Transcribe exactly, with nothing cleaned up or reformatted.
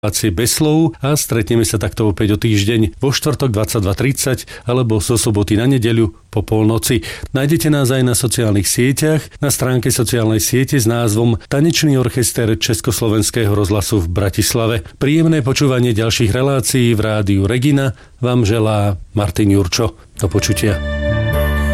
bez slov a stretneme sa takto opäť o týždeň vo štvrtok dvadsaťdva tridsať alebo zo soboty na nedeľu po polnoci. Nájdete nás aj na sociálnych sieťach, na stránke sociálnej siete s názvom Tanečný orchester Československého rozhlasu v Bratislave. Príjemné počúvanie ďalších relácií v rádiu Regina vám želá Martin Jurčo. Do počutia.